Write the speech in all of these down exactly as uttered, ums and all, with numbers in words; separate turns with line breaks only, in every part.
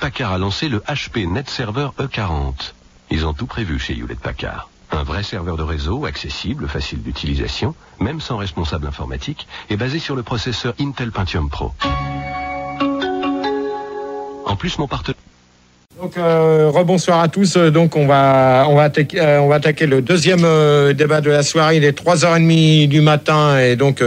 Packard a lancé le H P NetServer E quarante. Ils ont tout prévu chez Hewlett Packard. Un vrai serveur de réseau, accessible, facile d'utilisation, même sans responsable informatique, est basé sur le processeur Intel Pentium Pro. En plus, mon partenaire...
Donc euh, rebonsoir à tous. Donc on va on va attaquer, euh, on va attaquer le deuxième euh, débat de la soirée. Il est trois heures trente du matin et donc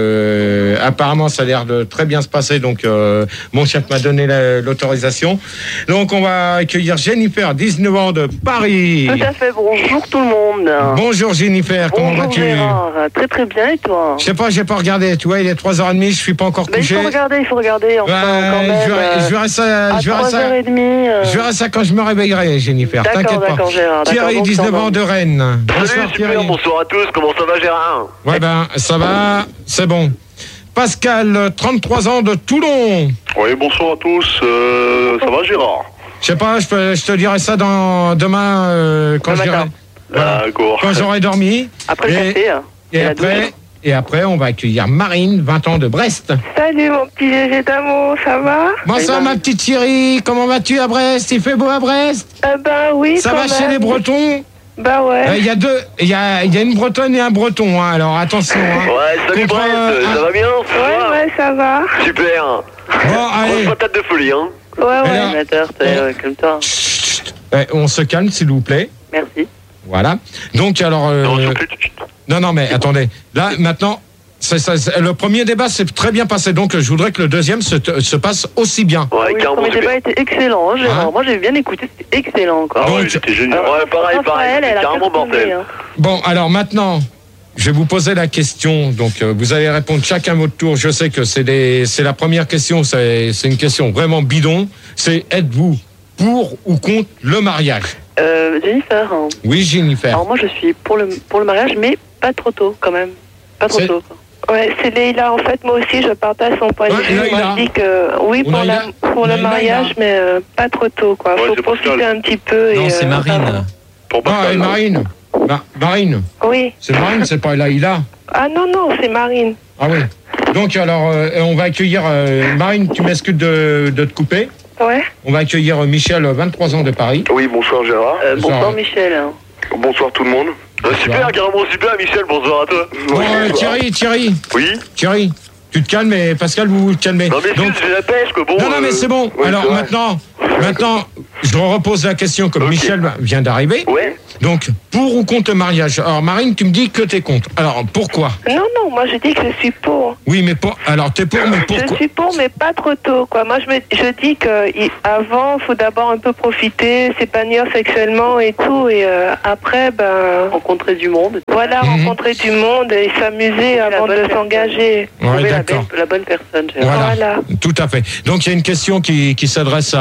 euh, apparemment ça a l'air de très bien se passer. Donc euh, mon chef m'a donné la, l'autorisation. Donc on va accueillir Jennifer, dix-neuf ans de Paris.
Tout à fait. Bonjour tout le monde.
Bonjour Jennifer,
Bonjour,
comment vas-tu?
Gérard. Très très bien et toi?
Je sais pas, j'ai pas regardé. Tu vois, il est trois heures trente, je suis pas encore
Mais
couché.
il faut regarder, il faut regarder. Enfin,
Ouais,
quand même,
je verrai, je verrai ça.
à
Je verrai ça.
trois heures trente. Euh...
Je verrai ça quand je me réveillerai, Jennifer.
D'accord,
T'inquiète pas.
d'accord, Gérard.
Thierry,
d'accord,
dix-neuf ans de Rennes. Bonsoir,
Salut, super,
Thierry.
bonsoir à tous, comment ça va Gérard?
Ouais, ben, ça va, c'est bon. Pascal, trente-trois ans de Toulon.
Oui, bonsoir à tous, euh, ça va Gérard?
Je sais pas, je, peux, je te dirai ça dans, demain euh, quand,
Le
j'irai-
matin.
voilà,
D'accord.
quand j'aurai dormi.
Après le
Et-
café. hein.
Et,
Et la
après,
douche.
et après, on va accueillir Marine, vingt ans de Brest.
Salut mon petit Gégé d'amour, ça va?
Bonsoir, ma petite Thierry. Comment vas-tu à Brest? Il fait beau à Brest?
Euh, bah oui,
Ça
quand
va chez
même.
les Bretons?
Bah ouais.
Il y a deux, il y a, il y a une Bretonne et un Breton, hein, alors attention. Hein.
Ouais, salut
Contre,
Brest,
euh,
ça va bien? Ça
Ouais,
va
ouais, ça va.
Super.
Bon,
Grosse
allez.
patate de folie, hein.
Ouais, ouais.
Alors,
Amateur, t'es, euh, comme toi.
Chut, ouais, on se calme, s'il vous plaît.
Merci.
Voilà. Donc, alors. euh,
Non, surtout,
non, non, mais attendez. Là, maintenant, c'est, ça, c'est- le premier débat s'est très bien passé. Donc, je voudrais que le deuxième se, se passe aussi bien.
ouais,
Oui, le
carrément
premier
super.
débat était excellent, hein, Gérard.
Hein
Moi j'ai bien écouté, c'était excellent encore.
Ah ouais,
Donc-
c'était génial.
Alors,
Ouais, pareil, pareil,
Raphaël,
c'était
elle a
carrément
cartonné,
mortel.
hein.
Bon, alors maintenant, je vais vous poser la question. Donc, euh, vous allez répondre chacun à votre tour. Je sais que c'est, des, c'est la première question. C'est, c'est une question vraiment bidon. C'est êtes-vous pour ou contre le mariage?
Euh, Jennifer, hein.
Oui, Jennifer.
Alors moi je suis pour le, pour le mariage, mais pas trop tôt quand même. Pas trop
C'est-
tôt. quoi.
Ouais, c'est Leïla. En fait, moi aussi, je partage son point de
Ouais,
vue.
Leïla.
Moi, je dis que oui
Ou
pour,
Leïla.
la, pour le
Leïla,
mariage,
Leïla.
mais euh, pas trop tôt, quoi.
Ouais,
Faut
c'est
profiter
Pascal.
un petit peu.
Non,
et,
c'est
euh,
Marine.
Pour
Ah,
Pascal,
et
non.
Marine. Ma- Marine.
Oui.
C'est Marine, c'est pas Laïla.
Ah non, non, c'est Marine.
Ah oui. Donc, alors, euh, on va accueillir euh, Marine. Tu m'excuses de, de te couper.
Ouais.
On va accueillir euh, Michel, vingt-trois ans de Paris.
Oui, bonsoir Gérard.
Euh,
Bonsoir.
bonsoir Michel. hein.
Bonsoir tout le monde. Euh, super, carrément super, Michel, bonsoir à toi.
Bon, euh, Thierry, Thierry,
Oui.
Thierry, tu te calmes et Pascal, vous vous calmez.
Non mais
Donc,
juste, j'ai la pêche, que bon.
non, non, mais
euh,
c'est bon.
oui,
Alors
c'est vrai.
maintenant, maintenant, je repose la question comme
Ok.
Michel vient d'arriver.
Ouais.
Donc, pour ou contre le mariage? Alors, Marine, tu me dis que t'es contre. Alors, pourquoi?
Non, non, moi, je dis que je suis pour.
Oui, mais pour. Alors, t'es pour, mais
Je
pourquoi?
suis pour, mais pas trop tôt, quoi. Moi, je, me, je dis qu'avant, il faut d'abord un peu profiter, s'épanouir sexuellement et tout, et euh, après, ben,
Rencontrer du monde.
voilà,
Mhm.
rencontrer du monde et s'amuser
La
avant
bonne
de
personne.
s'engager.
Ouais,
Trouver la,
d'accord.
belle- la bonne personne, Gérard.
Voilà.
Voilà.
Tout à fait. Donc, il y a une question qui, qui s'adresse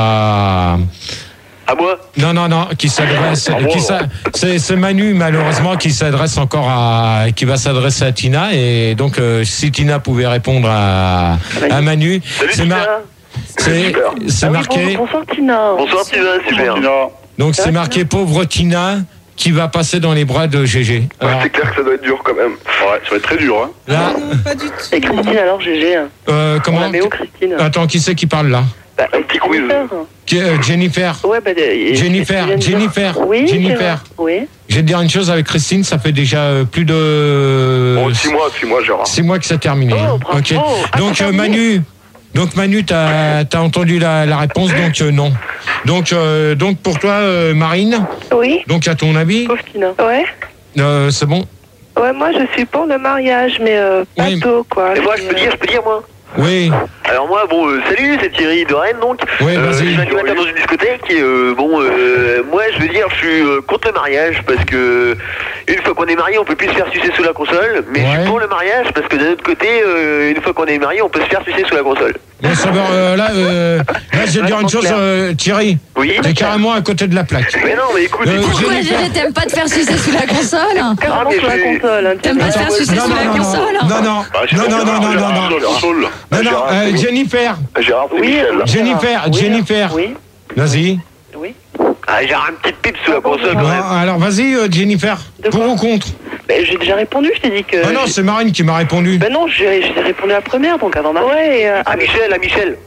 à.
À moi?
Non, non, non, qui s'adresse.
Ah bon,
qui s'a- c'est, c'est Manu, malheureusement, qui s'adresse encore à. Qui va s'adresser à Tina. Et donc, euh, si Tina pouvait répondre à, à Manu.
Salut,
c'est,
Tina.
mar- c'est,
Super.
c'est
Ah oui,
marqué.
bon- bonsoir Tina.
Bonsoir Tina, super.
Donc, c'est marqué pauvre Tina qui va passer dans les bras de Gégé. Alors,
C'est clair que ça doit être dur quand même. Ouais, ça va être très dur, hein.
là,
Et Christine alors, G G. hein.
euh,
On
comment.
la met où Christine?
Attends, qui c'est qui parle là?
Bah,
Un petit quiz.
Jennifer.
Qui- euh, Jennifer.
Ouais, bah, euh,
Jennifer,
Jennifer.
Jennifer,
Oui,
Jennifer.
Gérard. Oui.
Je vais te dire une chose avec Christine, ça fait déjà euh, plus de
Bon, six mois, six mois, Gérard.
six mois que c'est terminé.
Oh,
hein.
bravo.
Ok.
Ah,
Donc
c'est
euh,
terminé.
Manu, donc Manu, t'as as entendu la, la réponse, donc euh, non. Donc euh, donc pour toi, euh, Marine,
Oui.
donc à ton avis,
Pauvre Tina.
Ouais.
euh, c'est bon.
Ouais, moi, je suis pour le mariage, mais euh, pas
Oui.
tôt, quoi.
Et moi, je peux dire, je peux dire, moi.
Oui,
Alors moi, bon, euh, salut, c'est Thierry de Rennes, donc.
oui,
Euh, je
vas-y.
suis animateur dans une discothèque et euh, bon, euh, moi je veux dire, je suis euh, contre le mariage parce que une fois qu'on est marié, on peut plus se faire sucer sous la console, mais je
Ouais.
suis pour le mariage parce que d'un autre côté, euh, une fois qu'on est marié, on peut se faire sucer sous la console.
Bon, ça va, euh, là, euh, là, je vais te dire une chose, euh, Thierry,
Oui.
t'es carrément à côté de la plaque.
Mais non, mais écoute,
Euh,
écoute.
j'ai-
Pourquoi Gégé, t'aimes pas te faire sucer sous la console?
Ah,
Carrément
mais
sur la
j'ai-
console. Hein,
T'aimes pas te faire sucer
non,
sous
non,
la
non,
console?
non, non,
Bah,
non, non, non, non, non, non, non, non, non, euh, Jennifer,
Gérard, c'est
Oui,
Michel.
Gérard.
Jennifer,
Oui,
Jennifer.
Oui.
Vas-y.
Oui.
Ah, j'ai un petit pipe sous la console
Bon,
quand même.
alors vas-y, euh, Jennifer,
De
pour
quoi
ou contre?
Ben, j'ai déjà répondu, je t'ai dit que.
Ah non, c'est Marine qui m'a répondu.
Ben non, j'ai j'ai répondu la première, donc avant ma.
Ouais, et, euh,
Ah, Michel, ah, Michel.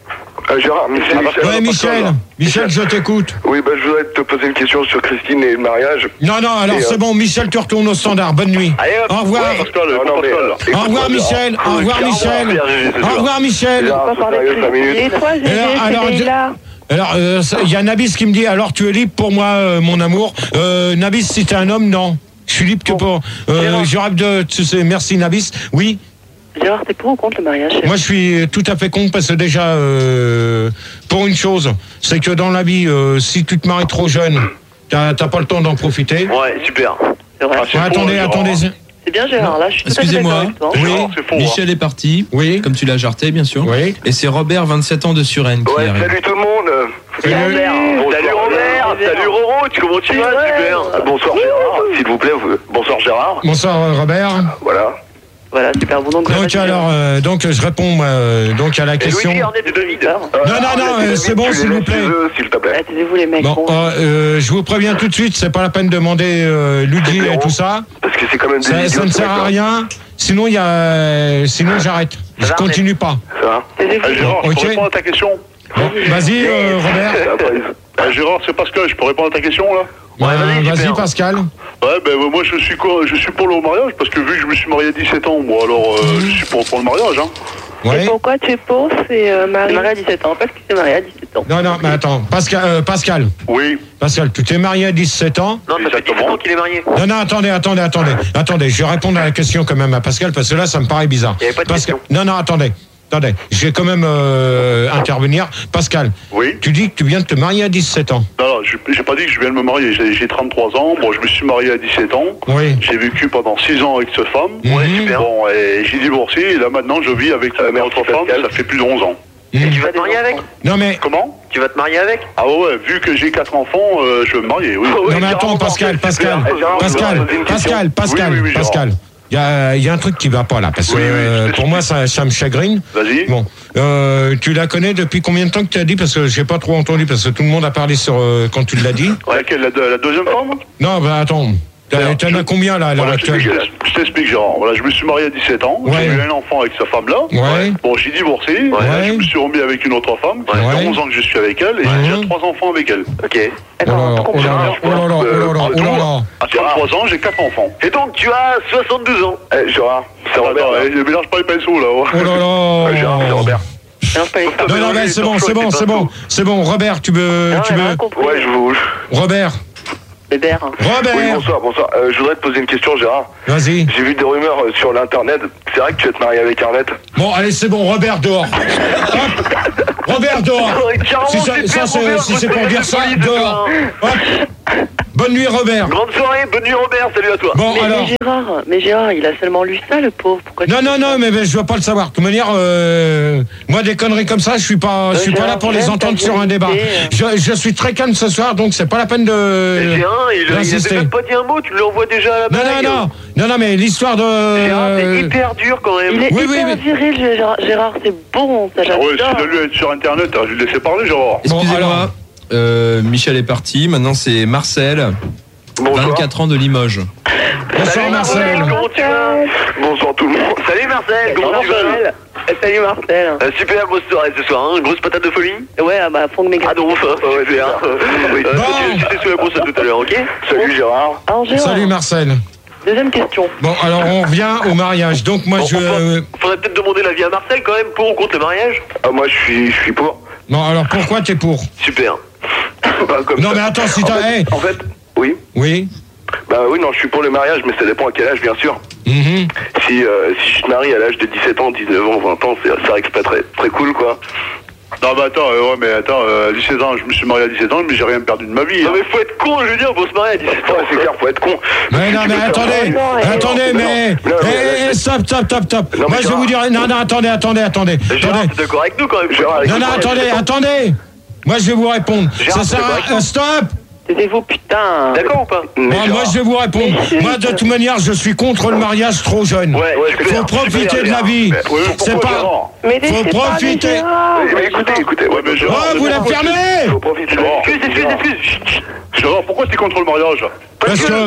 Euh, Gérard, Michel.
Ouais, Michel. Michel, je t'écoute.
Oui, bah, je voudrais te poser une question sur Christine et le mariage.
Non, non, alors
Et,
c'est
euh...
bon, Michel, tu retournes au standard. Bonne nuit.
Allez, hop.
Au revoir.
Ouais, Pascal, non, non, mais, euh,
au revoir, Michel. Au revoir, Michel. Au revoir, Michel.
Gérard, c'est sérieux, cinq minutes.
Et toi, G G,
alors,
c'est là.
Alors, il euh, y a Nabis qui me dit, alors tu es libre pour moi, euh, mon amour. Euh, Nabis, si t'es un homme, non. Je suis libre que pour... Euh, je rêve de... Tu sais, merci, Nabis. Oui.
Gérard, t'es pour ou contre le mariage?
Moi, je suis tout à fait contre parce que déjà, euh, pour une chose, c'est que dans la vie, euh, si tu te maries trop jeune, t'as, t'as pas le temps d'en profiter.
Ouais, super.
C'est vrai.
Ah, c'est
Ouais,
faux,
attendez,
Gérard.
attendez.
C'est bien, Gérard, là, je suis tout à fait
Excusez-moi.
d'accord avec toi.
Oui.
Gérard, c'est faux.
Michel est parti,
Oui.
comme tu l'as jarté, bien sûr.
Oui.
Et c'est Robert, vingt-sept ans de Suresnes, qui
Ouais,
arrive.
salut tout le monde.
Salut.
Salut Robert, salut Roro, tu comment tu vas? Super.
Bonsoir Gérard, s'il vous plaît. vous- Bonsoir Gérard.
Bonsoir, euh, Robert.
Voilà.
Voilà, super. Bon, donc,
Donc, alors, euh, donc, je réponds euh, donc à la
Et
question.
Luigi Arnett de David.
Euh,
Non, non,
arrête,
non, euh,
David,
c'est bon,
tu les
s'il vous
laisses
plaît.
chez eux, s'il te plaît.
Taisez-vous, les mecs.
Bon,
bon.
euh, euh, je vous préviens tout de suite, c'est pas la peine de demander euh, Luigi et tout ça.
Parce que c'est quand même des
Ça,
idiots,
ça ne
ce
sert à
mec-là.
rien. Sinon, il y a, sinon j'arrête. Je continue pas.
Ça va.
Taisez-vous.
Ah, Gérard, je
Ok.
peux répondre à ta question?
Bon, vas-y, euh, Robert.
C'est après.
Ah, Gérard, c'est Pascal, je peux répondre à ta question là?
Euh,
vas-y,
vas-y,
super.
Pascal.
Ouais, ben euh, moi je suis quoi? Je suis pour le mariage parce que vu que je me suis marié à dix-sept ans, moi alors euh, je suis pour, pour le mariage. Hein.
Et
Ouais.
pourquoi tu es pour? C'est euh,
Il
Marie.
est marié à dix-sept ans, parce qu'il s'est marié à dix-sept ans.
Non, non, mais attends, Pascal, euh, Pascal,
Oui,
Pascal, tu t'es marié à dix-sept ans.
Non, ça fait dix-sept ans qu'il est marié.
Non, non, attendez, attendez, attendez, attendez, je vais répondre à la question quand même à Pascal parce que là, ça me paraît bizarre.
Il y avait pas de
Pascal,
question.
non, non, attendez, attendez, je vais quand même euh, intervenir. Pascal,
oui.
tu dis que tu viens de te marier à dix-sept ans.
Non, non, je- j'ai pas dit que je viens de me marier. J'ai, j'ai trente-trois ans. Bon, je me suis marié à dix-sept ans.
Oui.
J'ai vécu pendant six ans avec cette femme.
Ouais,
super.
Bon, et j'ai divorcé. Et là maintenant, je vis avec
Euh,
une
merci,
autre femme.
Pascal.
Ça fait plus de onze ans.
Et tu vas te marier avec?
Non, mais,
Comment?
Tu vas te marier avec?
Ah ouais, ouais, vu que j'ai quatre enfants, euh, je veux me marier. Oui.
Oh, oui.
non, mais attends,
Gérard,
Pascal, Pascal,
Gérard, Gérard,
Pascal,
je vous pose une question.
Pascal, Pascal,
Oui, oui, oui, Gérard.
Pascal. Il y a, il y a un truc qui va pas là, parce que
Oui, oui, je
euh,
t'explique.
pour moi, ça, ça me chagrine.
Vas-y.
Bon, euh, tu la connais depuis combien de temps que tu as dit? Parce que j'ai pas trop entendu, parce que tout le monde a parlé sur euh, quand tu l'as dit.
Laquelle, la, la deuxième femme?
Non, bah attends, t'as- t'en as combien là à l'heure
Voilà, je
actuelle?
t'explique, je t'explique, Gérard. Voilà, je me suis marié à dix-sept ans.
Ouais.
J'ai eu un enfant avec sa femme-là.
Ouais.
Bon, j'ai divorcé.
Ouais.
Je me suis remis avec une autre femme. Ça
Ouais.
fait onze ans que je suis avec elle. Et
Ouais.
j'ai déjà trois enfants avec elle.
Ok.
Oh là là, oh là là, oh là là, oh là là, oh là là.
À trente-trois ans, j'ai quatre enfants.
Et donc, tu as soixante-douze ans.
Eh, Gérard, c'est Robert.
Attends,
là.
eh, je mélange pas les pinceaux, là.
Oh là
Euh, Gérard, c'est
là.
Robert.
Non, pas les femmes.
Non, non, mais c'est bon, c'est bon, c'est bon, c'est bon. Robert, tu veux,
Non,
tu
elle a rien
veux.
compris.
Ouais, je vous.
Robert,
Bébert.
Oui,
Robert,
bonsoir, bonsoir. Euh, je voudrais te poser une question, Gérard.
vas-y.
J'ai vu des rumeurs euh, sur l'internet. C'est vrai que tu vas te marier avec Arnett?
Bon, allez, c'est bon, Robert dehors. Hop. Robert dehors.
Carrément,
Si ça-
super,
ça, c'est-
Robert,
si c'est
je
pour
me
dire ça,
fais
dehors. Hop. Bonne nuit, Robert.
Grande soirée, bonne nuit Robert, salut à toi.
Bon,
Mais,
alors.
mais Gérard, mais Gérard, il a seulement lu ça, le pauvre. Pourquoi tu
Non,
dis
non,
ça
non, mais, mais je veux pas le savoir. De toute manière, euh, moi, des conneries comme ça, je suis pas, je suis
Euh,
pas là
Gérard,
pour les
j'aime
entendre
ta
sur un débat.
vérité,
Je, je suis très calme ce soir, donc c'est pas la peine de.
Mais Gérard, il, il
d'insister.
avait même pas dit un mot, tu l'envoies déjà à la
Non,
blague.
non, non, non, non, mais l'histoire de.
Gérard, c'est
euh,
hyper dur quand même.
Il est
Oui, oui,
hyper
mais-
viril, Gérard, Gérard, c'est bon, ça
Ah ouais,
j'adore.
si de lui être sur internet, hein, je vais le laisser parler, Gérard.
Bon,
Excusez-moi,
alors.
euh, Michel est parti, maintenant c'est Marcel,
Bonsoir.
vingt-quatre ans de Limoges.
Bonsoir,
Salut,
Marcel.
Comment tu vas?
Bonsoir tout le monde.
Salut Marcel, comment tu vas?
Marcel. Eh, Salut Marcel.
Euh, Super, grosse soirée ce soir, hein. Grosse patate de folie.
Ouais, ah bah, fond de mes
Ah non, ça, ouais, super.
Oui.
Euh,
Bon.
continue, J'étais sur la brosse tout à l'heure, ok?
Salut Gérard.
Alors, Gérard,
Salut, Marcel.
deuxième question.
Bon, alors on revient au mariage. Donc, moi,
Bon,
je.
enfin, faudrait peut-être demander l'avis à Marcel quand même, pour ou contre le mariage.
Ah, moi je suis, je suis pour.
Bon, alors pourquoi t'es pour?
Super.
Bah, comme
Non,
ça.
mais attends, si
en
t'as.
fait,
Hey.
en fait, oui.
Oui.
Bah oui, non, je suis pour le mariage, mais ça dépend à quel âge, bien sûr.
Mhm.
Si, euh, si je te marie à l'âge de dix-sept ans, dix-neuf ans, vingt ans, c'est, ça risque pas très, très cool, quoi.
Non, mais attends, euh, ouais, mais attends, euh, à dix-sept ans, je me suis marié à dix-sept ans, mais j'ai rien perdu de ma vie.
Non
hein.
mais faut être con, je veux dire, faut se marier à dix-sept ans.
Ouais, c'est clair, faut être con.
Mais non,
Tu
mais
peux faire
attendez,
ça.
non, et-
attendez,
non,
mais.
non, mais-
Eh, eh, stop, stop, stop, stop.
Non, mais
Moi, je vais
Gérard-
vous dire. Non, non, attendez, attendez, attendez.
Gérard,
Attendez.
t'es d'accord avec nous quand même?
Gérard,
Non,
écoute,
non,
moi,
attendez,
j'ai-
attendez. Moi, je vais vous répondre.
Gérard,
Ça sert
c'est
à.
correct.
euh, Stop.
Taisez-vous, putain.
D'accord ou pas?
Mais
Moi, moi,
Gérard-
je vais vous répondre. Moi, de toute manière, je suis contre le mariage trop jeune.
Ouais,
Ouais,
super,
c'est
Faut profiter
super,
de la
Gérard.
vie.
Mais- ouais,
C'est
pourquoi,
pas.
Gérard
Mais laissez
Faut
pas
profiter.
les Gérard.
Eh, mais écoutez, écoutez,
Ouais, mais Gérard,
Oh, vous la
pourquoi-
fermez.
faut profiter de la
Gérard,
vie.
Excuse, excuse, excuse. Chut, chut.
Gérard, pourquoi t'es contre le mariage?
Parce que.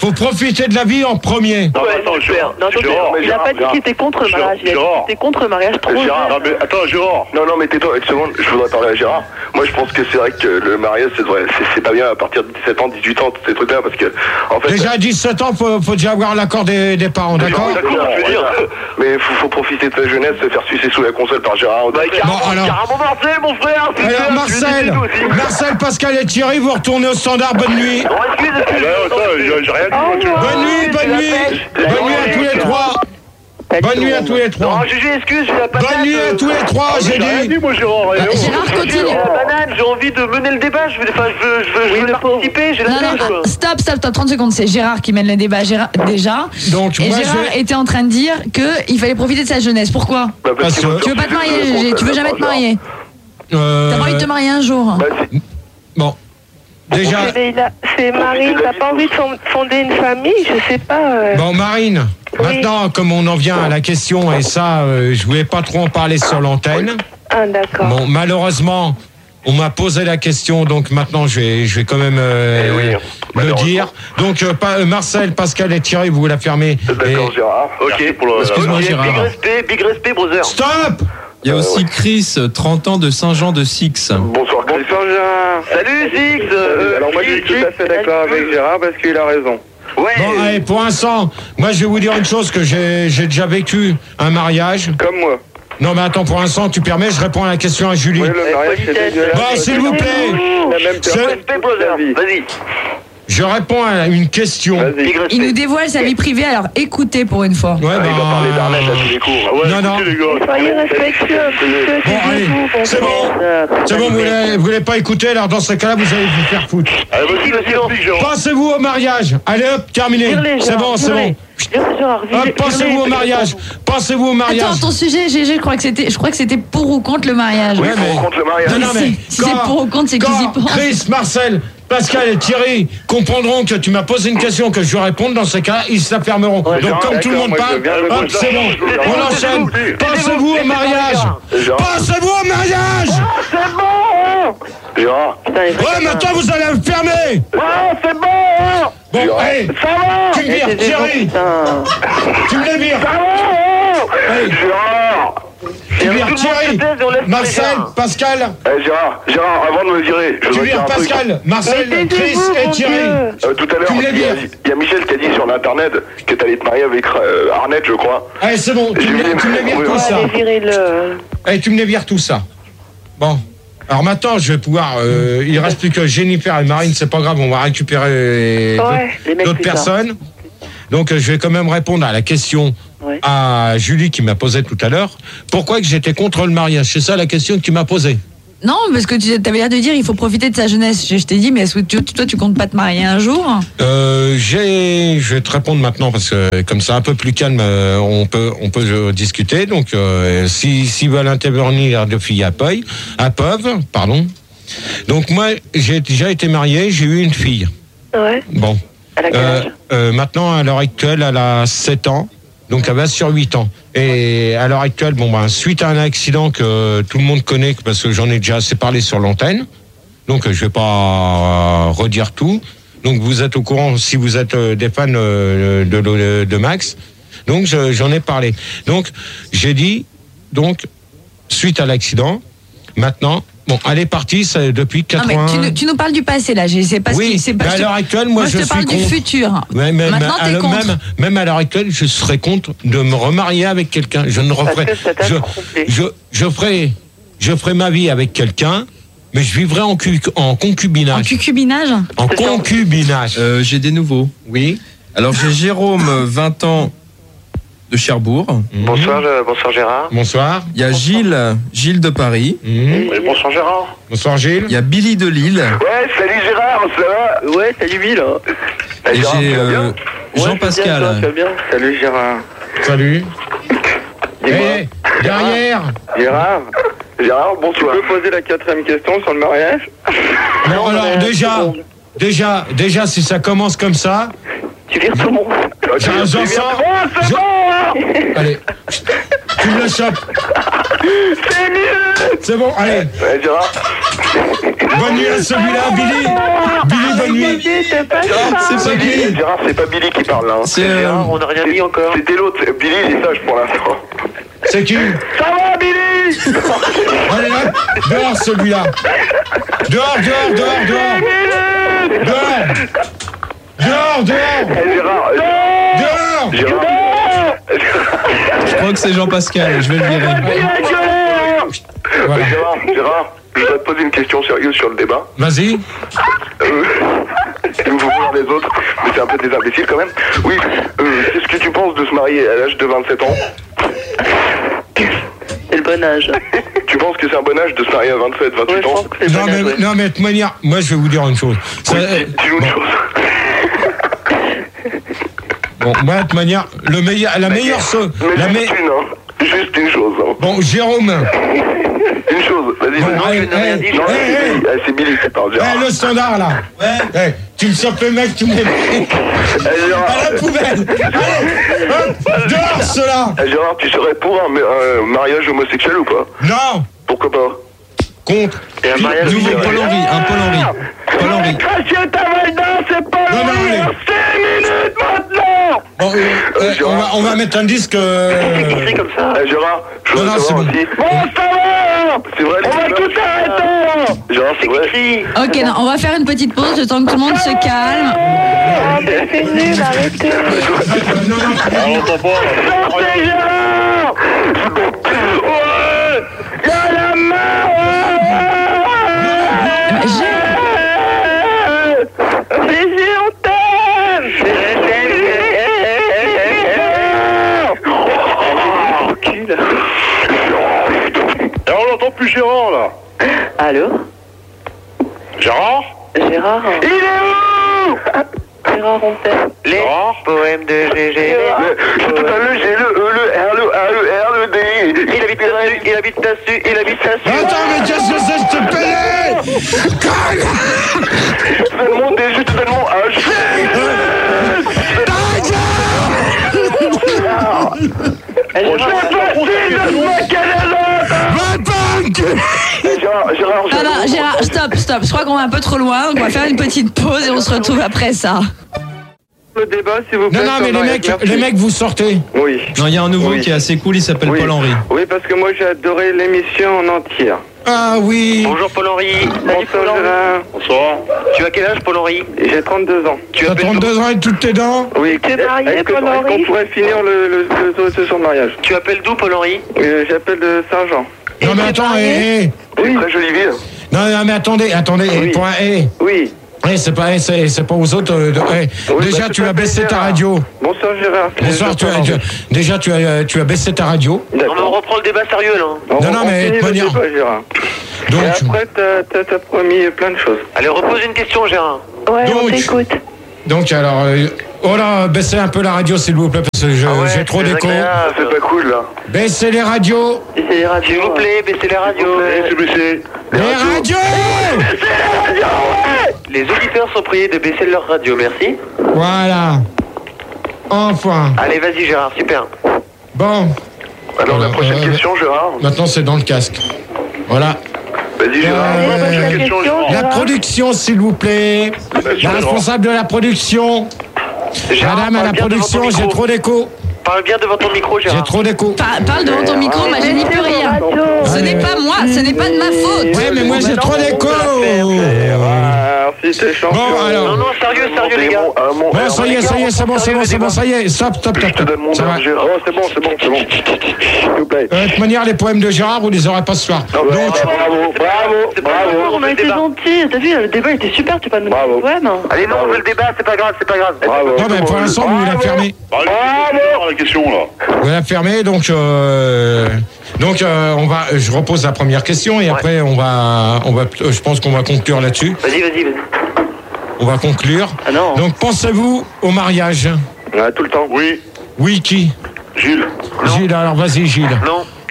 faut profiter de la vie en premier.
Non, mais attends, Gérard.
Non, donc,
Gérard,
il a pas dit qu'il était contre le mariage, il a dit
Gérard.
qu'il était contre le mariage trop
Gérard, non,
jeune.
mais attends, Gérard.
Non, non, mais tais-toi une seconde, je voudrais parler à Gérard. Moi, je pense que c'est vrai que le mariage, c'est vrai, c'est, c'est pas bien à partir de dix-sept ans, dix-huit ans, tous ces trucs-là, parce que, en fait.
Déjà à dix-sept ans, faut, faut déjà avoir l'accord des, des parents, d'accord?
D'accord, je veux dire. Mais faut, faut profiter de sa jeunesse, se faire sucer sous la console par Gérard.
Bah, carrément,
Bon, alors-
carrément Marcel, mon frère. c'est
Alors
super,
Marcel,
je suis aussi.
Marcel, Pascal et Thierry, vous retournez au standard, bonne nuit.
Non, excuse,
Ah,
excuse.
bah, attends, j'ai j'ai rien dit, moi, tu vois.
Bonne nuit, bonne nuit. Bonne nuit à tous les trois. Bonne nuit à tous les
Non,
trois.
Gégé, excuse, j'ai la patate.
Bonne nuit à tous les trois,
Ah, mais
j'ai
j'ai rien
dit.
dit, moi, Gérard. eh, oh.
Gérard,
J'ai
continue.
la banane, j'ai envie de mener le débat, je veux, enfin, je veux, je veux, je veux participer, j'ai la
Non, non,
pêche, quoi.
ah, stop, stop, stop, trente secondes. C'est Gérard qui mène le débat Gérard, déjà.
Donc
Et
moi
Gérard
je...
était en train de dire qu'il fallait profiter de sa jeunesse. Pourquoi?
Bah,
Parce
qu'il faut
que-
Tu veux pas te
faire
marier,
sucer sous la
Gégé? Tu veux
console
jamais
par
te marier?
euh,
T'as pas envie de te marier un jour?
Bah, c'est-
Bon. Déjà...
Mais il a- C'est Marine, t'as pas envie de fond- fonder une famille? Je sais pas. euh.
Bon, Marine,
Oui.
maintenant, comme on en vient à la question, et ça, euh, je voulais pas trop en parler sur l'antenne.
Ah, d'accord.
Bon, malheureusement, on m'a posé la question, donc maintenant, je vais, je vais quand même euh,
Eh oui,
le
malheureusement.
dire. Donc, euh, pa- euh, Marcel, Pascal et Thierry, vous l'affirmez.
D'accord,
Et-
Gérard.
Ok,
pour le-
Excuse-moi,
Ok,
Gérard.
Big respect, big respect, brother.
Stop!
Il y a aussi Chris, trente ans de Saint-Jean de Six.
Bonsoir, Chris.
Gérard.
Salut, Six. euh,
Alors moi je suis
Six,
tout à fait
Six.
d'accord avec Gérard parce qu'il a raison.
Ouais.
Bon, allez, pour l'instant, moi, je vais vous dire une chose, que j'ai j'ai déjà vécu un mariage.
Comme moi.
Non, mais attends, pour l'instant, tu permets, je réponds à la question à Julie.
Oui, le mariage c'est
politesse.
dégueulasse.
Bon, s'il vous plaît,
La même
Je-
personne
Respect,
toute
brother.
sa vie.
Vas-y.
je réponds à une question.
Vas-y.
Big respect.
Il nous dévoile sa vie privée, alors écoutez pour une fois.
Ouais,
Ah, il va
bah,
parler d'Arnett à tous les coups.
Ah ouais,
Non, non.
écoutez, les gars.
Soyez respectueux un petit peu.
Bon, allez,
taisez-vous, bon
c'est bon.
sang.
C'est bon, vous voulez, vous voulez pas écouter, alors dans ce cas-là, vous allez vous faire foutre.
Allez, vas-y,
Ici, le
vas-y,
silence.
explique, Gérard.
Pensez-vous au mariage. Allez hop, terminé.
Vire-les,
C'est
Gérard,
bon, c'est bon.
vire-les. Vire- Gérard, vire-
Hop,
vire-les,
pensez-vous au
vire-les.
mariage. Pensez-vous au mariage.
Attends, ton sujet, Gégé, je crois que c'était, je crois que c'était pour ou contre le mariage.
Ouais, mais-
Contre le mariage.
Non, non, mais
Si- si c'est
quand-
pour ou contre, c'est qu'ils y
quand
pensent.
Chris, Marcel, Pascal et Thierry comprendront que tu m'as posé une question que je vais répondre, dans ces cas, ils se la fermeront. Donc,
Gérard,
comme tout le
d'accord,
monde
moi, je
parle,
veux bien le
hop,
voter.
c'est bon. On enchaîne. Pensez-vous au mariage.
Gérard.
Pensez-vous au mariage.
Gérard.
Putain, les
Ouais, maintenant, vous allez me fermer.
c'est bon!
Bon, allez,
Ça va!
tu me vires, Thierry.
Putain.
Tu me les vires. Allez,
Gérard.
tu vires Thierry. Marcel, Pascal.
Eh, Gérard, Gérard, avant de me virer, je
Tu
voudrais dire
vires
un truc.
Pascal, Marcel,
Mais
Chris
taisez-vous,
et
mon
Thierry.
Dieu.
Euh, tout à l'heure,
Tu me les
il y, a-
vires.
il y a Michel qui a dit sur l'internet que t'allais te marier avec euh, Arnett, je crois.
Allez, c'est bon, tu me, tu me les vires
Oui,
tout
oui.
ça.
Allez, virez-le.
Allez, tu me les vires tout ça. Bon. Alors maintenant, je vais pouvoir. Euh, il reste plus que Jennifer et Marine, c'est pas grave, on va récupérer
Ouais, les mecs
d'autres
plus tard.
personnes. Donc, euh, je vais quand même répondre à la question
Ouais.
à Julie qui m'a posée tout à l'heure. Pourquoi que j'étais contre le mariage? C'est ça la question que tu m'as posée.
Non, parce que tu avais l'air de dire il faut profiter de sa jeunesse. Je, je t'ai dit, mais est-ce que tu- toi, tu comptes pas te marier un jour?
Euh, j'ai, je vais te répondre maintenant parce que comme c'est un peu plus calme, euh, on peut, on peut euh, discuter. Donc, euh, si, s'ils veulent intervenir de filles à Peuil, à Peuve, pardon. Donc moi, j'ai déjà été marié, j'ai eu une fille.
Ouais.
Bon.
À la quel
Euh,
âge?
euh, maintenant, à l'heure actuelle, elle a sept ans. Donc, elle va sur huit ans. Et à l'heure actuelle, bon, ben, suite à un accident que tout le monde connaît, parce que j'en ai déjà assez parlé sur l'antenne, donc je vais pas euh, redire tout. Donc, vous êtes au courant si vous êtes euh, des fans euh, de, de, de Max. Donc, je- j'en ai parlé. Donc, j'ai dit, donc, suite à l'accident, maintenant, bon, elle est partie c'est depuis
Non,
quatre-vingts.
mais tu, nous- tu nous parles du passé là. Je sais pas ce
Oui,
qui. c'est pas-
mais à
je te-
l'heure actuelle, moi, je
je te
suis
parle du
contre.
futur.
Ouais, mais,
Maintenant,
mais
t'es
à-
contre.
Même, même à l'heure actuelle, je serais contre de me remarier avec quelqu'un. Je ne referai.
Parce que ça t'a
Je,
trompé.
je, je ferai, je ferai ma vie avec quelqu'un, mais je vivrai en, cu- en
En
concubinage.
cucubinage.
En concubinage.
Euh, j'ai des nouveaux.
Oui.
Alors j'ai Jérôme, vingt ans, de Cherbourg.
Mhm.
Bonsoir, euh, bonsoir Gérard.
Bonsoir.
Il y a Gilles, Gilles de Paris.
Mhm.
Oui, bonsoir, Gérard.
Bonsoir Gilles.
Il y a Billy de Lille.
Ouais, salut Gérard, ça va?
Ouais, salut Bill.
Eh,
Et
Gérard,
j'ai
tu vas
euh,
bien?
Jean-Pascal.
Tu vas bien?
Salut Gérard.
Salut.
Dis-moi.
Eh, derrière.
Gérard,
Gérard,
tu
bonsoir.
peux poser la quatrième question sur le mariage?
Bon, alors déjà, déjà, déjà, si ça commence comme ça,
Tu vires tout le monde.
J'en j'en sors. Je- Allez, tu me le chopes.
C'est mieux.
C'est bon, allez.
Ouais, Gérard.
Bonne nuit à celui-là, Billy. Billy, bonne nuit.
C'est pas
C'est pas qui?
Gérard, c'est pas Billy qui parle là. hein.
C'est euh,
On n'a rien dit encore.
C'était l'autre. Billy, il est sage pour l'instant.
C'est qui?
Ça va, Billy?
Allez, là, dehors celui-là. Dehors, dehors, dehors, dehors. Dehors. Dehors, dehors.
Eh, Gérard.
Dehors.
Gérard.
je crois que c'est Jean-Pascal, je vais le virer.
Voilà.
Gérard, Gérard, je voudrais te poser une question sérieuse sur le débat.
Vas-y.
Euh, vous voir les autres, mais c'est un peu des imbéciles quand même. Oui, euh, qu'est-ce que tu penses de se marier à l'âge de vingt-sept ans?
C'est le bon âge.
Tu penses que c'est un bon âge de se marier à vingt-sept,
Ouais,
vingt-huit
je
ans?
pense que c'est le
Non
bon âge,
mais,
ouais.
non mais de toute manière, moi je vais vous dire une chose. Ça, euh,
Dis-nous une chose.
bon, moi de toute manière, le meilleur, la meilleure so-
Mais
la
juste
me-
une, hein. Juste une chose. Hein.
Bon, Jérôme.
Une chose, vas-y,
Bon,
vas-y.
allez,
Non,
allez,
c'est
allez,
Billy. Ah, c'est Billy qui parle, Gérard.
Eh, le standard là. Eh, tu me chopes le mec, tu me mets
Eh, Gérard,
à la poubelle. Allez, hop, dehors cela.
eh, Gérard, tu serais pour un, un mariage homosexuel ou pas?
Non,
Pourquoi pas?
contre.
Et un mariage
Nouveau
homosexuel.
Paul Henry, un Paul Henry. Paul Henry.
Cracher ta valda, c'est pas
Non, non, allez.
cinq minutes maintenant.
Bon, euh, euh, on, va, on va mettre un disque. euh,
Écrit comme ça.
Eh, Gérard, je
Non,
voudrais
non, c'est
savoir
bon.
aussi.
Bon, ça va.
C'est vrai, les
On va
immeubles-
tout arrêter.
Gérard, c'est vrai.
Ok, non, on va faire une petite pause le temps que tout le monde se calme.
Ah, mais c'est nul, arrêtez.
non, non,
Ah, on t'en parle.
Sortez, Gérard. Ouais. Y'a la main. Baiser, on t'aime.
Et on n'entend plus Gérard là.
Allô?
Gérard?
Gérard?
Il est où?
Gérard, on t'aime.
Les
Gérard?
poèmes de G G.
Le- Tout à l'heure, j'ai le E, le R, le A, le R, le D.
Il habite là-dessus, il habite là-dessus, il habite là-dessus.
Attends, mais qu'est-ce que c'est que ce pédé?
Je te demande des jeux, je te demande H. Gérard, Gérard,
Non, non, Gérard, stop, stop. Je crois qu'on va un peu trop loin, donc on va faire une petite pause et on se retrouve après ça.
Le débat, s'il vous plaît.
Non, non, mais
sur
les
Maria,
mecs,
merci.
les mecs, vous sortez.
Oui.
Non, il y a un nouveau
Oui.
qui est assez cool, il s'appelle
Oui.
Paul Henry.
Oui, parce que moi j'ai adoré l'émission en entière.
Ah oui.
Bonjour Paul-Henri.
Bonsoir, Gérard.
Bonsoir.
Tu as quel âge Paul-Henri?
J'ai trente-deux ans.
Tu
T'as
appelles
trente-deux ans et toutes tes dents?
Oui.
T'es marié,
Est-ce que-
Paul-Henri?
est-ce qu'on pourrait finir le, le, le, le- sur le mariage?
Tu appelles d'où Paul-Henri?
Euh, J'appelle de Saint-Jean.
Non, mais attends, eh, eh.
C'est très jolie ville.
Non, non, mais attendez, attendez, eh,
Oui.
pour un, eh.
Oui.
Eh, c'est pas, eh, c'est, c'est pas aux autres. euh, de- eh.
Oui,
Déjà,
bah,
tu
tout à
as
fait,
baissé ta
Gérard.
radio.
Bonsoir Gérard.
Bonsoir, tu as, tu- déjà, tu as, tu as baissé ta radio.
Non mais on reprend le débat sérieux là.
On,
Non, non,
on
mais
finit
de
le
manière-
débat, Gérard.
Donc,
Et après, t'as- t'as t'as promis plein de choses.
Allez, repose une question Gérard.
Ouais, on
Donc.
t'écoute.
donc alors, euh, oh là, baissez un peu la radio, s'il vous plaît, parce que je-
Ah ouais,
j'ai trop
c'est
d'écho.
désagréable.
C'est pas cool là.
Baissez les radios.
C'est les radios.
S'il vous plaît, baissez les radios.
C'est baissé.
Les radios.
Les auditeurs sont priés de baisser leur radio, merci.
Voilà. Enfin.
Allez, vas-y Gérard, super.
Bon.
Alors, la
Euh,
prochaine
euh,
question, Gérard.
Maintenant, c'est dans le casque. Voilà.
Vas-y, Gérard.
Euh,
La prochaine
la
question,
question,
Gérard.
La production, s'il vous plaît.
Bien sûr,
La
Gérard.
responsable de la production.
Gérard,
Madame à
parle
la
bien devant ton
production,
micro.
j'ai trop d'écho.
Parle bien devant ton micro
J'ai
Gérard.
trop d'écho.
Pa- parle devant ton micro, moi je n'y peux rien. Ce n'est pas moi, ce n'est pas de ma faute.
Ouais, mais moi j'ai trop d'écho.
Gérard, si t'es champion.
Bon,
Non,
alors.
non, sérieux, sérieux les gars.
Ah, mon-
Bon,
alors,
ça y est, ça y est, c'est bon, c'est bon, c'est bon, ça y est. Stop, stop,
Je
stop.
te donne mon
Ça va.
nom, Gérard. Oh, c'est bon, c'est bon, c'est bon. S'il vous plaît.
Euh, De toute manière, les poèmes de Gérard, vous les aurez pas ce soir.
Non,
Donc,
bravo, bravo,
C'est pas
bravo.
grave,
On a
le
été
débat.
gentils. T'as vu, le débat était super. Tu peux pas nous
Bravo.
dire poème.
Allez, non, on veut le débat, c'est pas grave, c'est pas grave.
Bravo.
non, mais pour l'instant, vous la fermez.
Allez, Gérard, la question là.
Vous la fermez, donc, euh, donc euh, on va, je repose la première question et après, on va, on va, je pense qu'on va conclure là-dessus.
Vas-y, vas-y, vas-y.
On va conclure.
Ah non.
Donc, pensez-vous au mariage?
Ouais, tout le temps.
Oui.
Oui, qui?
Gilles.
Gilles, alors vas-y, Gilles.
Non.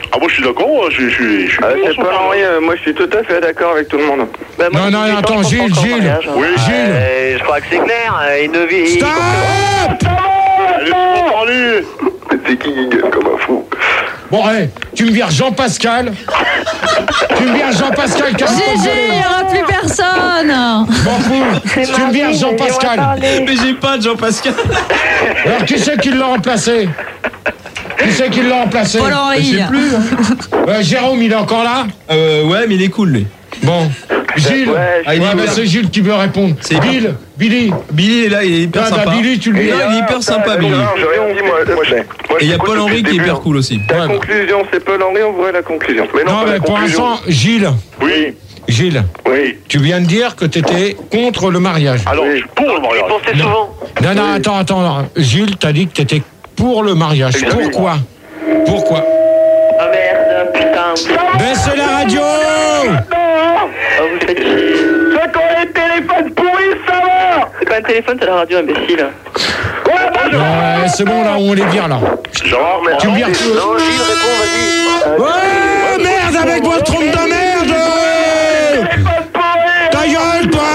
Ah, moi je suis d'accord, moi, je, je, je, je suis
Ah,
pour
c'est
son
pas
mariage.
Henri, euh, moi je suis tout à fait d'accord avec tout le monde.
Bah, moi,
Non, non,
j'ai
non,
dix-huit ans,
attends,
je pense
Gilles,
pas encore au
Gilles.
mariage, hein.
Oui.
Gilles.
Euh, je crois que c'est clair. euh, Il ne vit.
Stop.
Allez, laisse-moi parler.
C'est qui qui gueule comme un fou?
Bon, allez, tu me vires Jean-Pascal. Tu me vires Jean-Pascal, car
G G, il n'y aura plus personne.
M'en fous.
C'est
Tu me vires
Marine,
Jean-Pascal.
laissez-moi parler.
Mais j'ai pas de Jean-Pascal.
Alors, qui c'est qui l'a remplacé? Qui c'est qui l'a remplacé?
Paul Henri.
Je sais plus. hein.
Euh, Jérôme, il est encore là?
Euh, ouais, mais il est cool, lui.
Bon. Gilles.
Ouais,
Ah, il est
Ouais,
cool.
bah, c'est Gilles qui veut répondre.
C'est
Bill. Billy.
Billy est là, il est hyper
Ah, bah,
sympa.
Billy, tu le
Non,
vires.
il est hyper sympa, Billy.
Gérard, j'ai rien dit, moi. moi, je- moi,
Et il y a
j'écoute
Paul
depuis
Henri
le
qui est
début,
hyper
hein.
cool aussi.
Ta
Ouais, bah.
conclusion, c'est Paul Henri, on voit la conclusion.
Mais non,
Non,
pas
mais
la
pour
conclusion.
l'instant, Gilles.
Oui,
Gilles,
Oui.
tu viens de dire que tu étais contre le mariage.
alors
Oui.
je suis pour le
J'y
mariage.
pensais souvent.
Non, non, attends, attends. non. Gilles, t'as dit que tu étais pour le mariage.
Exactement.
Pourquoi? Pourquoi?
Ah merde, putain.
Baissez la radio!
Oh, vous faites chier.
C'est quand les téléphones pourris, ça va.
C'est pas un téléphone, c'est la radio, imbécile.
Ouais, c'est bon, là, on les vire, là.
Gérard,
Tu me vires
Non, Gilles, réponds, vas-y.
Ouais, merde, avec votre trompe de merde! Ta gueule, toi!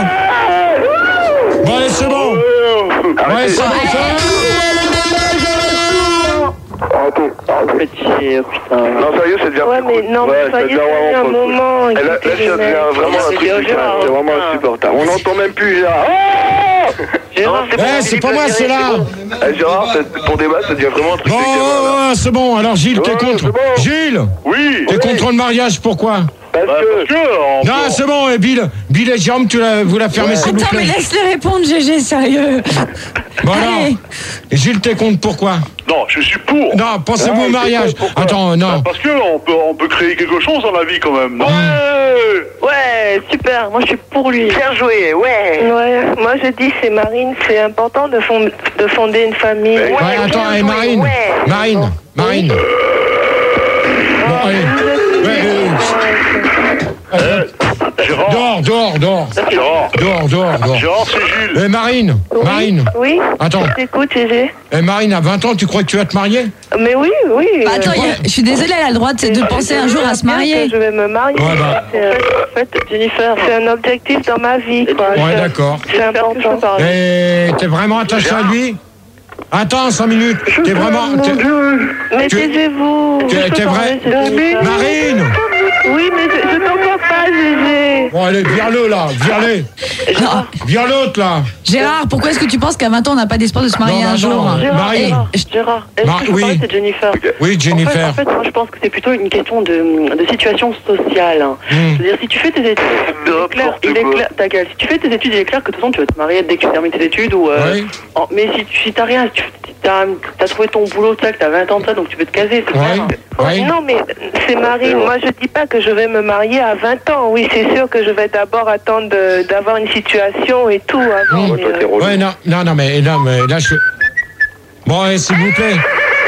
Bon, allez, c'est bon. Ouais, c'est bon,
Arrêtez.
Vous faites chier, oh, putain.
Non, sérieux, ça devient
Ouais,
plus
mais
cool.
non,
Ouais,
mais
ça
soyez
devient
sérieux
vraiment
un
cool.
moment.
Et là, là,
écoutez
ça
les
devient
mecs.
vraiment un
C'est
truc
Gérard,
différent. C'est vraiment
putain.
insupportable. On n'entend même plus Gérard. Oh
Gérard,
c'est bon,
Eh, c'est
Philippe
pas moi,
Laviré,
c'est là!
Eh, Gérard, ça- ton débat, ça devient vraiment un truc
Bon,
différent. là.
ouais, ouais, c'est bon. Alors, Gilles, t'es
Ouais,
contre.
c'est bon.
Gilles,
oui.
t'es contre le mariage, pourquoi?
Parce
Bah,
que.
parce que. on
Non,
peut-
c'est bon, et Bill, Bill et Jérôme, tu la, vous la fermez, s'il vous
Attends, mais
plaît.
laisse-les répondre, G G, sérieux.
Bon, alors,
Allez.
Gilles, t'es contre, pourquoi?
Non, je suis pour.
Non, pensez-vous
Ah,
au mariage.
c'est pourquoi
Attends,
Bah,
non.
parce que on peut, on peut créer quelque chose dans la vie quand même. Non
Ouais, super, moi je suis pour lui.
Bien joué, ouais.
Ouais, moi je dis c'est Marine, c'est important de, fond- de fonder une famille.
Ouais,
Ouais, attends, et Marine,
ouais.
Marine, Marine. Bon, allez. Ouais, euh,
Gérard,
dehors, dehors, dehors.
Gérard,
Dehors, dehors, dehors.
Gérard, c'est Gilles.
Eh, Marine,
Oui,
Marine.
Oui,
Attends.
je t'écoute, Gégé.
Eh, Marine, à vingt ans, tu crois que tu vas te marier?
Mais oui, oui.
Bah,
euh,
attends, il y a- je suis désolée, elle a le droit de, de penser un jour à se
bien
marier.
que Je vais me marier.
Ouais, bah.
C'est, euh, en fait, Jennifer, c'est un objectif dans ma vie. Quoi.
Ouais,
Je-
d'accord.
C'est important.
Et t'es vraiment attaché à lui? Attends, cinq minutes. T'es vraiment... t'es-
Mais
tu-
taisez-vous.
t'es-
Je peux
t'es vrai-
parler, c'est tout.
Marine!
Oui, mais je, je t'entends pas, Gégé.
Bon, allez, vire-le, là, vire-le.
Non,
Vire l'autre, là.
Gérard, pourquoi est-ce que tu penses qu'à vingt ans, on n'a pas d'espoir de se marier
Non,
un
non,
jour
non.
Gérard,
Marie.
Gérard, Gérard, est-ce
Mar-
que je
oui.
peux parler, c'est Jennifer.
Oui, Jennifer.
En fait, en fait, moi, je pense que c'est plutôt une question de, de situation sociale. hein.
Hmm.
C'est-à-dire, si tu fais tes études, il est clair, il est
quoi.
clair, ta gueule, si tu fais tes études, il est clair que de toute façon, tu vas te marier dès que tu termines tes études. Ou, euh,
Oui.
en- mais si tu si t'as rien, si tu as, trouvé ton boulot, tu sais, que t'as vingt ans de ça, donc tu peux te caser, c'est
Oui.
clair.
Oui.
Non, mais c'est Marine. Moi, je dis pas que je vais me marier à vingt ans. Oui, c'est sûr que je vais d'abord attendre de- d'avoir une situation et tout avant.
Hmm.
mais,
Toi, t'es
euh,
relou.
Ouais, non, non, non, mais, non, mais là, je... Bon, allez, s'il vous plaît.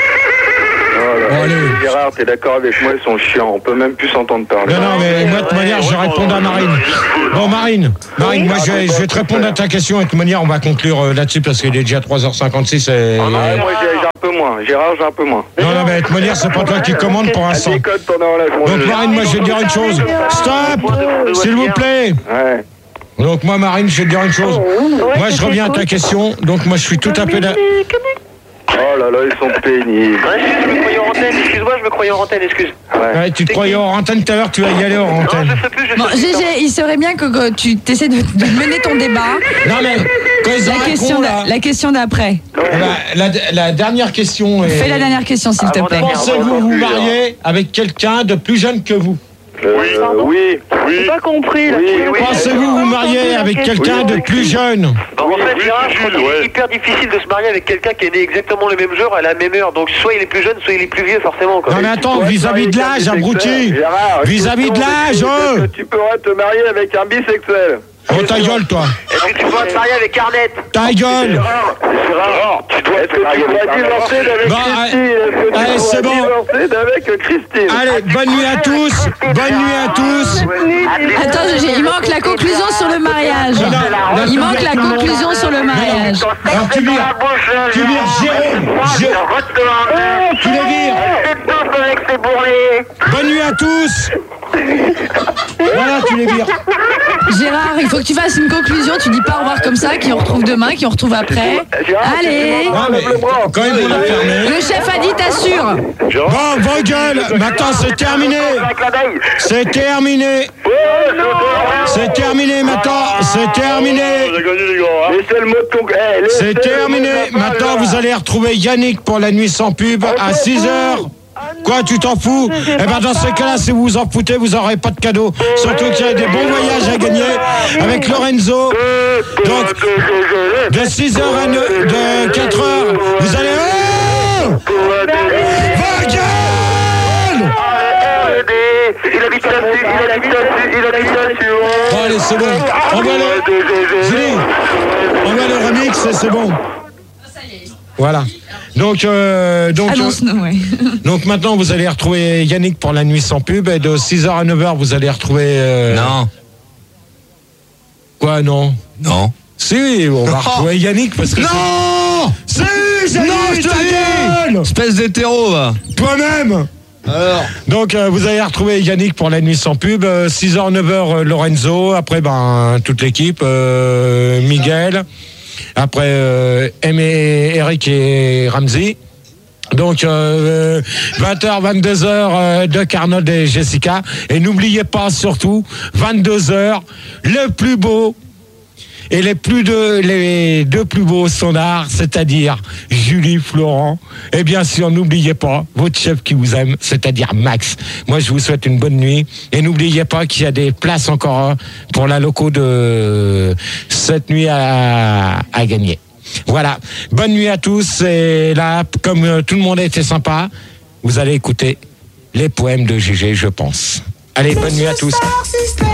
Oh là
Bon,
là.
allez.
Gérard, t'es d'accord avec moi, ils sont chiants. On peut même plus s'entendre parler.
Non, non, mais moi, de toute manière, je réponds à Marine. Bon, Marine, Marine, moi, je vais, je vais te répondre à ta question. Et de toute manière, on va conclure euh, là-dessus parce qu'il est déjà trois heures cinquante-six. Et...
Ah, moi, j'ai j'ai un peu moins. Gérard, j'ai un peu moins.
Non, non, mais de toute manière, c'est pas toi qui commande pour
Elle
l'instant.
décode pendant la journée.
Donc, Marine, moi, je vais te dire une chose. Stop! S'il vous plaît!
Ouais.
Donc, moi, Marine, je vais te dire une chose. Moi, je reviens à ta question. Donc, moi, je suis tout à fait... d'a-
Oh là là, ils sont pénibles.
Ouais, excuse, je me croyais en antenne, excuse-moi, je me croyais en antenne, excuse.
Ouais.
Ouais, tu te croyais hors antenne tout à l'heure, tu vas y aller hors
Non,
antenne.
je sais plus, je
Bon,
sais plus.
G G, il serait bien que, que tu essaies de, de mener ton débat.
Non, mais quand ils
La
arrêteront,
question,
là...
d'a- la question d'après.
La, la, la dernière question est...
Fais la dernière question, s'il te
Avant
plaît.
dernière.
Pensez-vous vous marier avec quelqu'un de plus jeune que vous?
Euh,
Oui.
oui.
Oui.
J'ai pas compris. Là.
Oui,
Tu-
oui.
Pensez-vous vous marier avec quelqu'un de plus jeune?
Bon, en fait,
oui,
Gérard,
c'est
je crois
Gilles,
qu'il est
ouais.
hyper difficile de se marier avec quelqu'un qui est né exactement le même jour à la même heure. Donc, soit il est plus jeune, soit il est plus vieux, forcément. Quoi.
Non mais attends, vis-à-vis de l'âge, abruti!
Gérard,
Vis-à-vis de l'âge,
est-ce
oh!
que tu pourras te marier avec un bisexuel.
Oh ta gueule, toi!
Est-ce que tu pourras te marier avec Arnett?
Ta gueule!
Gérard, Gérard, tu dois. Est-ce que tu pourras divorcer d'avec
Bon,
Christine? Est-ce que tu
allez,
pourras
c'est bon.
divorcer d'avec Christine?
Allez, bonne nuit à tous! Bonne nuit à tous!
Attends, G G, il manque la conclusion sur le mariage.
Non, non,
Il
non,
manque la
non, non,
conclusion sur le mariage. mariage.
Alors tu vires, tu vires Jérôme, Jérôme, tu les vires. Bonne nuit à tous. Voilà, tu les vires.
Gérard, il faut que tu fasses une conclusion. Tu dis pas au revoir comme ça, qui on retrouve demain, qui on retrouve après. Allez.
Non, mais quand même, on l'a fermé.
Le chef a dit, t'assures.
Bon, vos gueules. Maintenant, c'est terminé. C'est terminé. C'est terminé maintenant. C'est terminé. C'est terminé. Maintenant, vous allez retrouver Yannick pour la nuit sans pub à six heures. Quoi, tu t'en fous? Eh ben dans ces cas-là, si vous vous en foutez, vous n'aurez pas de cadeau. Surtout qu'il y a des bons voyages à gagner avec Lorenzo. Donc, de six heures à de quatre heures, vous allez... Oh va gueule!
Il habite là-dessus, il habite là-dessus, il habite là-dessus.
Bon, allez, c'est bon. On va le... Julie, on va le remix et c'est bon. Voilà. Donc, euh, donc,
Annonce-nous, ouais.
donc maintenant, vous allez retrouver Yannick pour la nuit sans pub. Et de six heures à neuf heures, vous allez retrouver... Euh...
Non.
Quoi, non?
Non.
Si, on va retrouver Yannick parce que...
Non.
Si, Yannick,
non, je te
ta
dis.
gueule.
Espèce d'hétéro, va.
Toi-même.
Alors.
Donc, euh, vous allez retrouver Yannick pour la nuit sans pub. Euh, six heures, neuf heures, euh, Lorenzo. Après, ben, toute l'équipe. Euh, Miguel. Après, euh, Aimé, Eric et Ramsey. Donc, euh, vingt heures, vingt-deux heures, euh, Doc Arnold et Jessica. Et n'oubliez pas, surtout, vingt-deux heures, le plus beau et les plus deux, les deux plus beaux standards, c'est-à-dire Julie, Florent. Et bien sûr, n'oubliez pas votre chef qui vous aime, c'est-à-dire Max. Moi, je vous souhaite une bonne nuit. Et n'oubliez pas qu'il y a des places encore pour la loco de cette nuit à, à gagner. Voilà. Bonne nuit à tous. Et là, comme tout le monde a été sympa, vous allez écouter les poèmes de Gégé, je pense. Allez, bonne nuit à tous.